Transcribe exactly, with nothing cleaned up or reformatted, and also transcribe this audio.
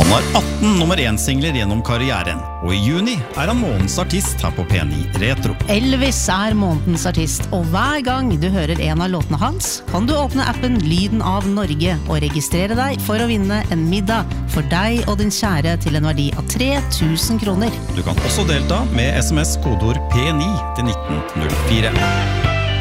Han har atten nummer én-singler gjennom karrieren, og i juni er han månedens artist her på P ni Retro. Elvis er månedens artist, og hver gang du hører en av låtene hans, kan du åpne appen Lyden av Norge og registrere deg for å vinne en middag for deg og din kjære til en verdi av tre tusen kroner. Du kan også delta med S M S-kodord P ni til nitten null fire.